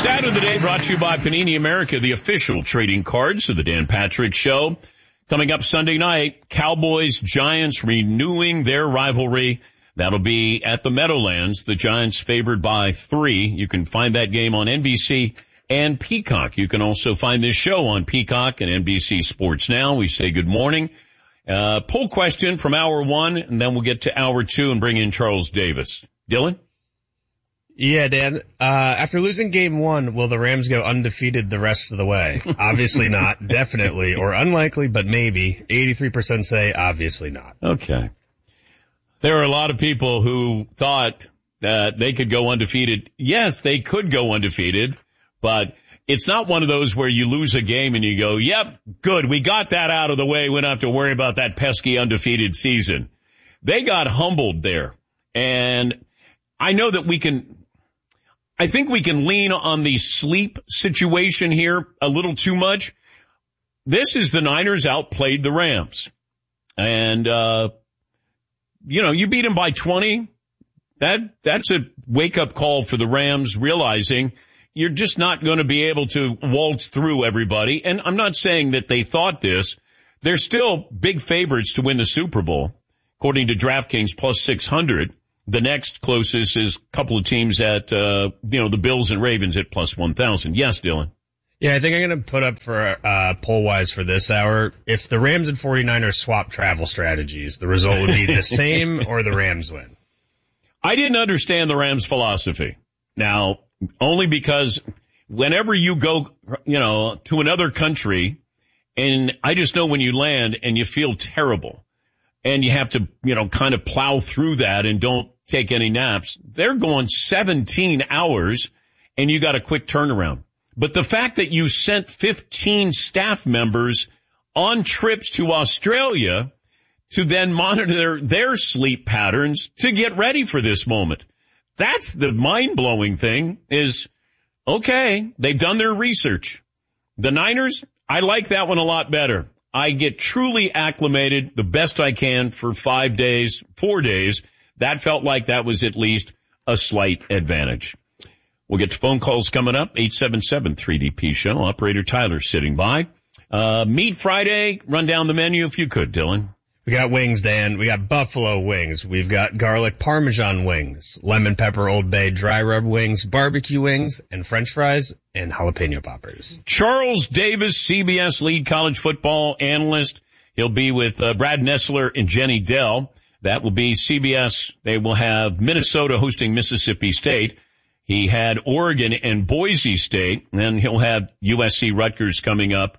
Stat of the day brought to you by Panini America, the official trading cards of the Dan Patrick Show. Coming up Sunday night, Cowboys-Giants renewing their rivalry. That'll be at the Meadowlands. The Giants favored by 3. You can find that game on NBC and Peacock. You can also find this show on Peacock and NBC Sports Now. We say good morning. Poll question from hour 1, and then we'll get to hour 2 and bring in Charles Davis. Dylan? Yeah, Dan. After losing game 1, will the Rams go undefeated the rest of the way? Obviously not, definitely, or unlikely, but maybe. 83% say obviously not. Okay. There are a lot of people who thought that they could go undefeated. Yes, they could go undefeated, but it's not one of those where you lose a game and you go, yep, good, we got that out of the way. We don't have to worry about that pesky undefeated season. They got humbled there. And I know that I think we can lean on the sleep situation here a little too much. This is the Niners outplayed the Rams. And, you beat them by 20. That's a wake-up call for the Rams, realizing you're just not going to be able to waltz through everybody. And I'm not saying that they thought this. They're still big favorites to win the Super Bowl, according to DraftKings plus 600. The next closest is a couple of teams at, the Bills and Ravens at plus 1,000. Yes, Dylan. Yeah, I think I'm going to put up for poll-wise for this hour. If the Rams and 49ers swap travel strategies, the result would be the same or the Rams win. I didn't understand the Rams' philosophy. Now, only because whenever you go, to another country, and I just know when you land and you feel terrible, and you have to, kind of plow through that and don't take any naps, they're going 17 hours, and you got a quick turnaround. But the fact that you sent 15 staff members on trips to Australia to then monitor their sleep patterns to get ready for this moment. That's the mind-blowing thing is, okay, they've done their research. The Niners, I like that one a lot better. I get truly acclimated the best I can for 4 days. That felt like that was at least a slight advantage. We'll get to phone calls coming up, 877-3DP Show. Operator Tyler sitting by. Meat Friday, run down the menu if you could, Dylan. We got wings, Dan. We got buffalo wings. We've got garlic parmesan wings, lemon pepper Old Bay dry rub wings, barbecue wings, and French fries, and jalapeno poppers. Charles Davis, CBS lead college football analyst. He'll be with Brad Nessler and Jenny Dell. That will be CBS. They will have Minnesota hosting Mississippi State. He had Oregon and Boise State, and then he'll have USC Rutgers coming up.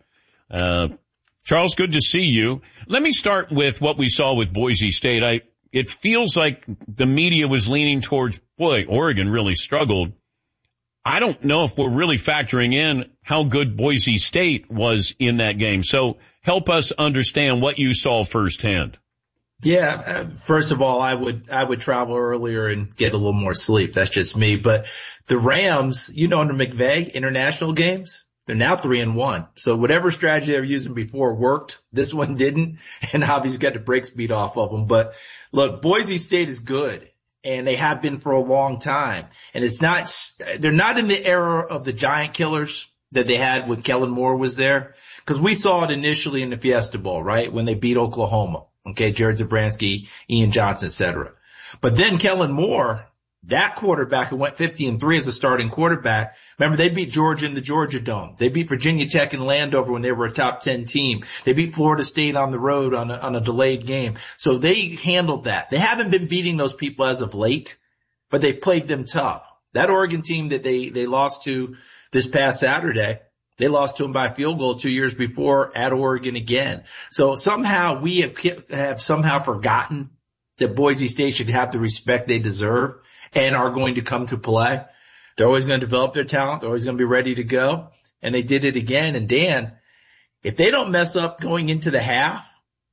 Charles, good to see you. Let me start with what we saw with Boise State. It feels like the media was leaning towards, Oregon really struggled. I don't know if we're really factoring in how good Boise State was in that game. So help us understand what you saw firsthand. Yeah, first of all, I would travel earlier and get a little more sleep. That's just me. But the Rams, under McVay, international games, they're now 3-1. So whatever strategy they were using before worked. This one didn't. And obviously got the brake speed off of them. But look, Boise State is good. And they have been for a long time. And they're not in the era of the giant killers that they had when Kellen Moore was there. Because we saw it initially in the Fiesta Bowl, right? When they beat Oklahoma. Okay, Jared Zabransky, Ian Johnson, et cetera. But then Kellen Moore, that quarterback who went 50-3 as a starting quarterback, remember they beat Georgia in the Georgia Dome. They beat Virginia Tech and Landover when they were a top 10 team. They beat Florida State on the road on a delayed game. So they handled that. They haven't been beating those people as of late, but they played them tough. That Oregon team that they lost to this past Saturday, they lost to them by a field goal 2 years before at Oregon again. So somehow we have somehow forgotten that Boise State should have the respect they deserve and are going to come to play. They're always going to develop their talent. They're always going to be ready to go. And they did it again. And Dan, if they don't mess up going into the half,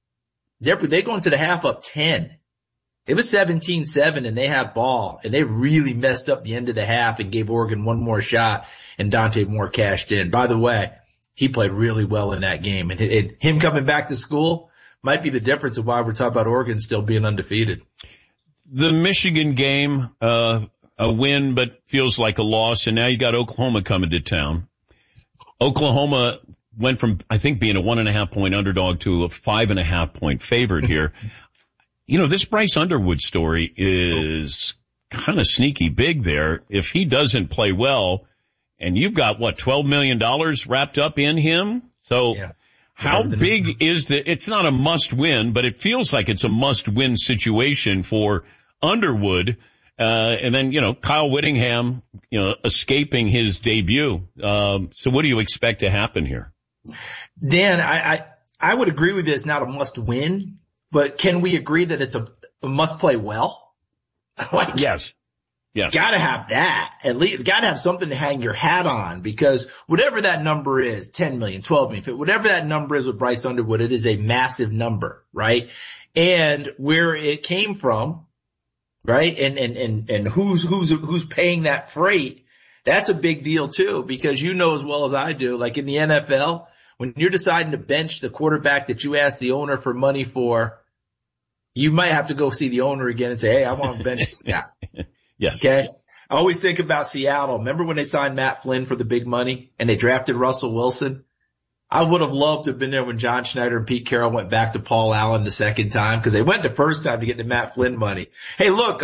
they go into the half up 10. It was 17-7 and they had ball and they really messed up the end of the half and gave Oregon one more shot and Dante Moore cashed in. By the way, he played really well in that game and him coming back to school might be the difference of why we're talking about Oregon still being undefeated. The Michigan game, a win, but feels like a loss. And now you got Oklahoma coming to town. Oklahoma went from, I think, being a 1.5 point underdog to a 5.5 point favorite here. You know, this Bryce Underwood story is kind of sneaky big there. If he doesn't play well, and you've got, what, $12 million wrapped up in him? So how big is it's not a must win, but it feels like it's a must win situation for Underwood. And then, Kyle Whittingham, escaping his debut. So what do you expect to happen here? Dan, I would agree with this, not a must win, but can we agree that it's a must play well? Yes. Gotta have that. At least gotta have something to hang your hat on, because whatever that number is, 10 million, 12 million, whatever that number is with Bryce Underwood, it is a massive number, right? And where it came from, right? And who's paying that freight? That's a big deal too, because you know as well as I do, like in the NFL, when you're deciding to bench the quarterback that you asked the owner for money for, you might have to go see the owner again and say, hey, I want to bench this guy. Yes. Okay. I always think about Seattle. Remember when they signed Matt Flynn for the big money and they drafted Russell Wilson? I would have loved to have been there when John Schneider and Pete Carroll went back to Paul Allen the second time, because they went the first time to get the Matt Flynn money. Hey, look,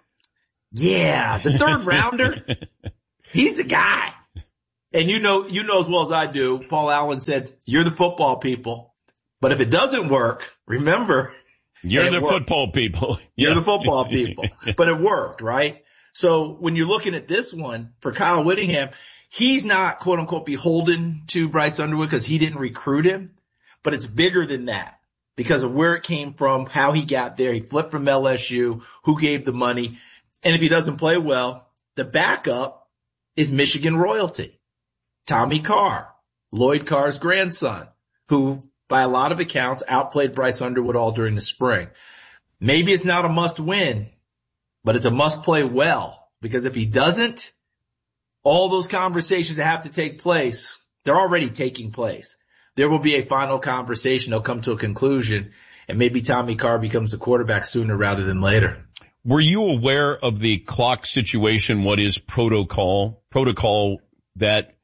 the third rounder, he's the guy. And you know as well as I do, Paul Allen said, you're the football people. But if it doesn't work, remember, you're the football people. You're the football people. But it worked, right? So when you're looking at this one for Kyle Whittingham, he's not quote unquote beholden to Bryce Underwood because he didn't recruit him, but it's bigger than that because of where it came from, how he got there. He flipped from LSU, who gave the money. And if he doesn't play well, the backup is Michigan royalty. Tommy Carr, Lloyd Carr's grandson, who by a lot of accounts outplayed Bryce Underwood all during the spring. Maybe it's not a must win, but it's a must play well, because if he doesn't, all those conversations that have to take place, they're already taking place. There will be a final conversation. They'll come to a conclusion, and maybe Tommy Carr becomes the quarterback sooner rather than later. Were you aware of the clock situation? What is protocol that,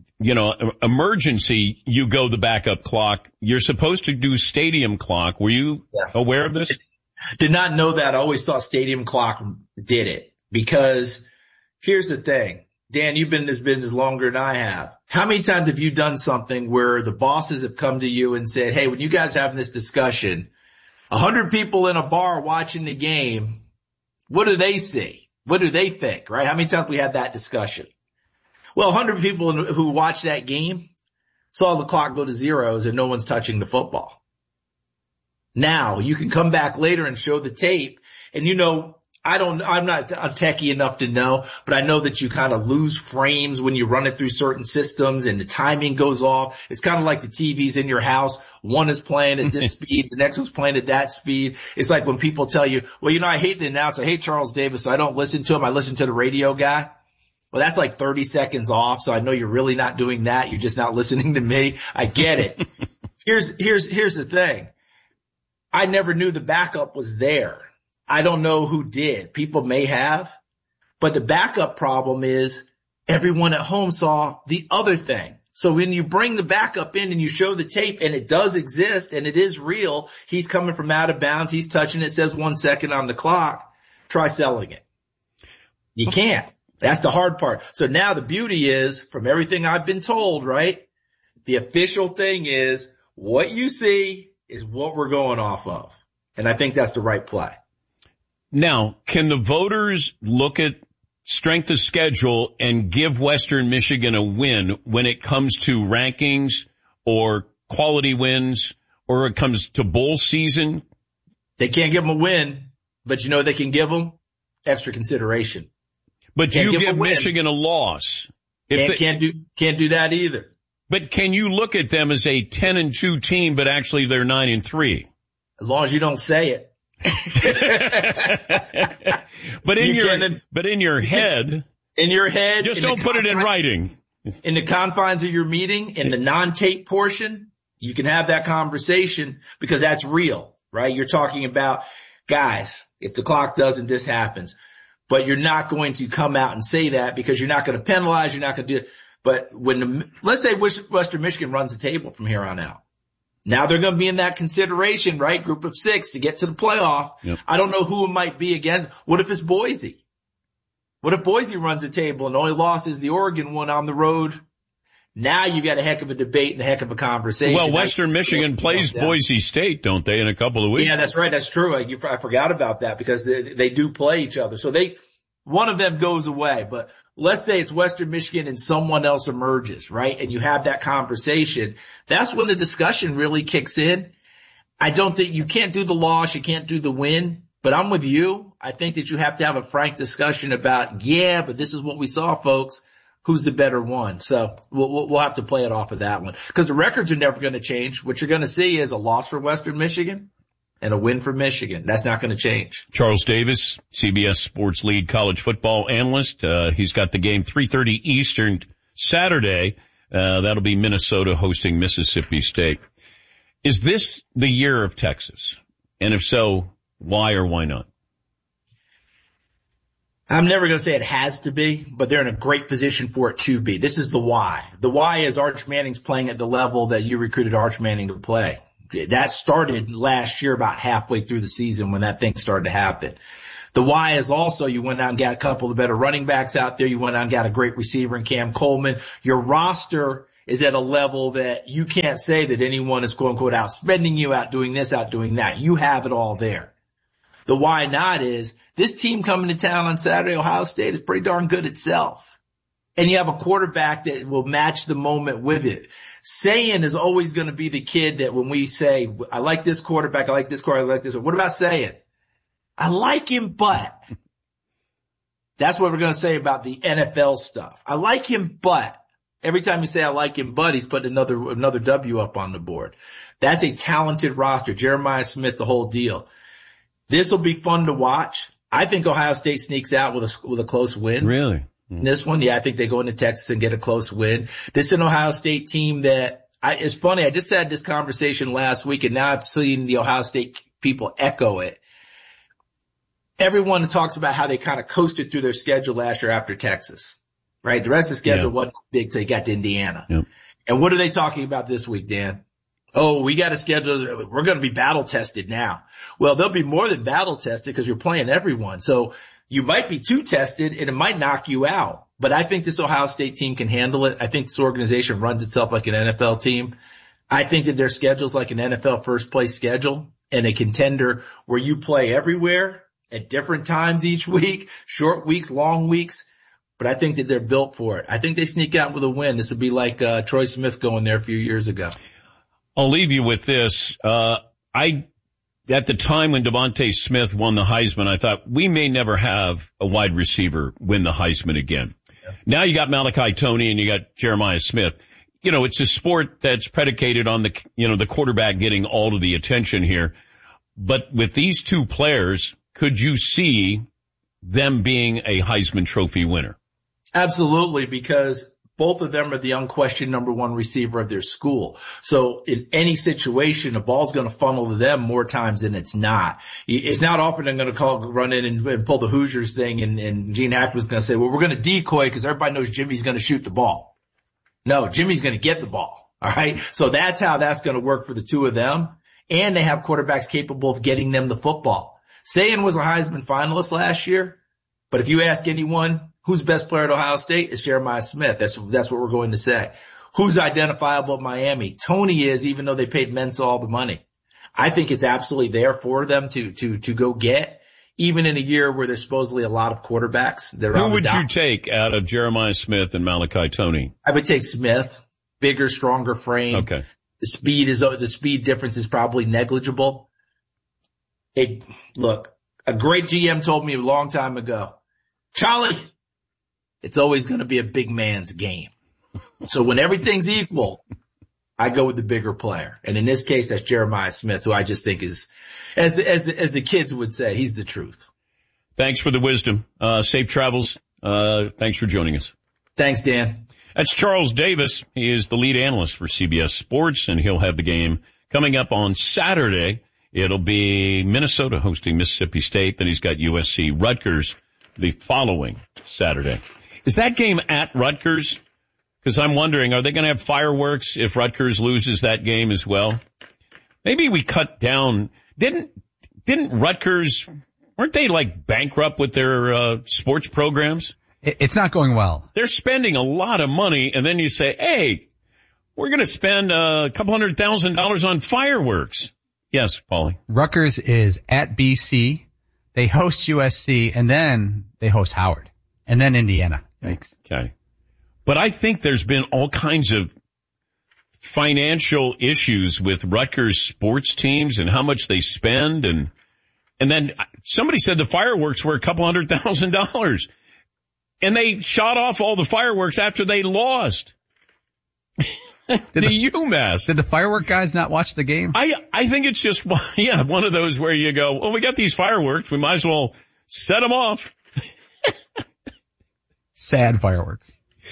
emergency, you go the backup clock. You're supposed to do stadium clock. Were you aware of this? Did not know that. I always thought stadium clock did it, because here's the thing. Dan, you've been in this business longer than I have. How many times have you done something where the bosses have come to you and said, hey, when you guys are having this discussion, 100 people in a bar watching the game, what do they see? What do they think, right? How many times we had that discussion? Well, 100 people who watched that game saw the clock go to zeros and no one's touching the football. Now you can come back later and show the tape, and I'm not techie enough to know, but I know that you kind of lose frames when you run it through certain systems and the timing goes off. It's kind of like the TVs in your house. One is playing at this speed, the next one's playing at that speed. It's like when people tell you, well, I hate the announcer. I hate Charles Davis, so I don't listen to him. I listen to the radio guy. Well, that's like 30 seconds off, so I know you're really not doing that. You're just not listening to me. I get it. Here's the thing. I never knew the backup was there. I don't know who did. People may have. But the backup problem is everyone at home saw the other thing. So when you bring the backup in and you show the tape, and it does exist and it is real, he's coming from out of bounds, he's touching it, says 1 second on the clock, try selling it. You can't. That's the hard part. So now the beauty is, from everything I've been told, right, the official thing is what you see is what we're going off of. And I think that's the right play. Now, can the voters look at strength of schedule and give Western Michigan a win when it comes to rankings or quality wins, or it comes to bowl season? They can't give them a win, but they can give them extra consideration. But you give Michigan a loss. Can't do that either. But can you look at them as a 10-2 team, but actually they're 9-3? As long as you don't say it. But in your head, just don't put it in writing. In the confines of your meeting, in the non-tape portion, you can have that conversation, because that's real, right? You're talking about, guys, if the clock doesn't, this happens. but you're not going to come out and say that because you're not going to penalize. You're not going to do it. But let's say Western Michigan runs the table from here on out. Now they're going to be in that consideration, right? Group of 6 to get to the playoff. Yep. I don't know who it might be against. What if it's Boise? What if Boise runs the table and the only loss is the Oregon one on the road? Now you got a heck of a debate and a heck of a conversation. Well, Western Michigan plays Boise State, don't they, in a couple of weeks? Yeah, that's right. That's true. I forgot about that because they do play each other. So one of them goes away, but let's say it's Western Michigan and someone else emerges, right? And you have that conversation. That's when the discussion really kicks in. I don't think you can't do the loss. You can't do the win, but I'm with you. I think that you have to have a frank discussion about, but this is what we saw, folks. Who's the better one? So we'll have to play it off of that one because the records are never going to change. What you're going to see is a loss for Western Michigan and a win for Michigan. That's not going to change. Charles Davis, CBS Sports lead college football analyst. He's got the game 3:30 Eastern Saturday. That'll be Minnesota hosting Mississippi State. Is this the year of Texas? And if so, why or why not? I'm never going to say it has to be, but they're in a great position for it to be. This is the why. The why is Arch Manning's playing at the level that you recruited Arch Manning to play. That started last year about halfway through the season when that thing started to happen. The why is also you went out and got a couple of better running backs out there. You went out and got a great receiver in Cam Coleman. Your roster is at a level that you can't say that anyone is quote unquote outspending you, out doing this, out doing that. You have it all there. The why not is this team coming to town on Saturday, Ohio State, is pretty darn good itself. And you have a quarterback that will match the moment with it. Sayin is always going to be the kid that when we say, I like this quarterback, I like this quarterback, I like this. What about Sayin? I like him, but. That's what we're going to say about the NFL stuff. I like him, but. Every time you say I like him, but, he's putting another W up on the board. That's a talented roster. Jeremiah Smith, the whole deal. This will be fun to watch. I think Ohio State sneaks out with a close win. Really? This one, yeah, I think they go into Texas and get a close win. This is an Ohio State team that it's funny. I just had this conversation last week and now I've seen the Ohio State people echo it. Everyone talks about how they kind of coasted through their schedule last year after Texas, right? The rest of the schedule wasn't big till you got to Indiana. Yep. And what are they talking about this week, Dan? Oh, we got a schedule. We're going to be battle tested now. Well, they'll be more than battle tested because you're playing everyone. So you might be too tested and it might knock you out. But I think this Ohio State team can handle it. I think this organization runs itself like an NFL team. I think that their schedule's like an NFL first place schedule and a contender where you play everywhere at different times each week, short weeks, long weeks. But I think that they're built for it. I think they sneak out with a win. This would be like Troy Smith going there a few years ago. I'll leave you with this. At the time when Devontae Smith won the Heisman, I thought we may never have a wide receiver win the Heisman again. Yeah. Now you got Malachi Toney and you got Jeremiah Smith. You know, it's a sport that's predicated on the quarterback getting all of the attention here. But with these two players, could you see them being a Heisman Trophy winner? Absolutely, because both of them are the unquestioned number one receiver of their school. So in any situation, the ball's going to funnel to them more times than it's not. It's not often they're going to run in and pull the Hoosiers thing and Gene Hackman's going to say, well, we're going to decoy because everybody knows Jimmy's going to shoot the ball. No, Jimmy's going to get the ball. All right. So that's how that's going to work for the two of them. And they have quarterbacks capable of getting them the football. Sayin was a Heisman finalist last year, but if you ask anyone, who's best player at Ohio State? It's Jeremiah Smith. That's what we're going to say. Who's identifiable at Miami? Toney is, even though they paid Mensa all the money. I think it's absolutely there for them to go get, even in a year where there's supposedly a lot of quarterbacks. Who would you take out of Jeremiah Smith and Malachi Toney? I would take Smith. Bigger, stronger frame. Okay. The speed difference is probably negligible. Look, a great GM told me a long time ago, Charlie, it's always going to be a big man's game. So when everything's equal, I go with the bigger player. And in this case, that's Jeremiah Smith, who I just think is, as the kids would say, he's the truth. Thanks for the wisdom. Safe travels. Thanks for joining us. Thanks, Dan. That's Charles Davis. He is the lead analyst for CBS Sports, and he'll have the game coming up on Saturday. It'll be Minnesota hosting Mississippi State. Then he's got USC Rutgers the following Saturday. Is that game at Rutgers? Because I'm wondering, are they going to have fireworks if Rutgers loses that game as well? Maybe we cut down. Didn't Rutgers, weren't they like bankrupt with their sports programs? It's not going well. They're spending a lot of money, and then you say, hey, we're going to spend a couple $100,000 on fireworks. Yes, Paulie. Rutgers is at BC. They host USC, and then they host Howard, and then Indiana. Thanks. Okay. But I think there's been all kinds of financial issues with Rutgers sports teams and how much they spend. And then somebody said the fireworks were a couple $100,000. And they shot off all the fireworks after they lost. UMass. Did the firework guys not watch the game? I think it's just, one of those where you go, well, we got these fireworks. We might as well set them off. Sad fireworks.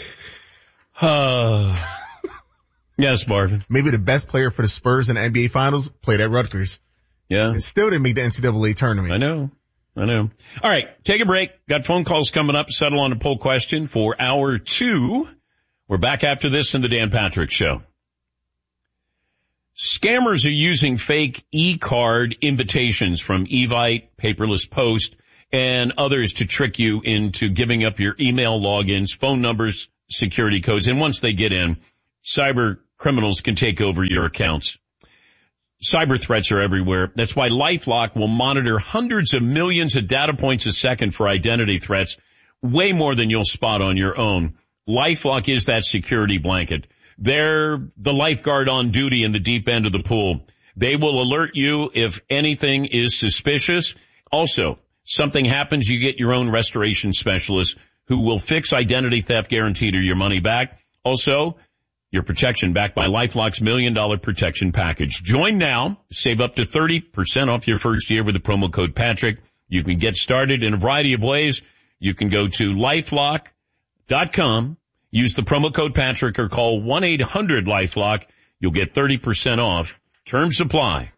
Yes, Marvin. Maybe the best player for the Spurs in the NBA Finals played at Rutgers. Yeah. And still didn't make the NCAA tournament. I know. All right, take a break. Got phone calls coming up. Settle on a poll question for hour 2. We're back after this in the Dan Patrick Show. Scammers are using fake e-card invitations from Evite, Paperless Post, and others to trick you into giving up your email logins, phone numbers, security codes. And once they get in, cyber criminals can take over your accounts. Cyber threats are everywhere. That's why LifeLock will monitor hundreds of millions of data points a second for identity threats, way more than you'll spot on your own. LifeLock is that security blanket. They're the lifeguard on duty in the deep end of the pool. They will alert you if anything is suspicious. Also, something happens, you get your own restoration specialist who will fix identity theft guaranteed or your money back. Also, your protection backed by LifeLock's $1 Million Protection Package. Join now. Save up to 30% off your first year with the promo code Patrick. You can get started in a variety of ways. You can go to LifeLock.com, use the promo code Patrick, or call 1-800-LifeLock. You'll get 30% off. Terms apply.